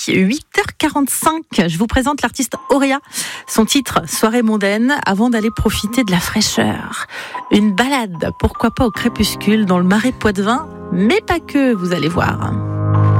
8h45. Je vous présente l'artiste Auréa. Son titre, Soirée mondaine, avant d'aller profiter de la fraîcheur. Une balade, pourquoi pas au crépuscule, dans le marais de Poitevin, mais pas que, vous allez voir.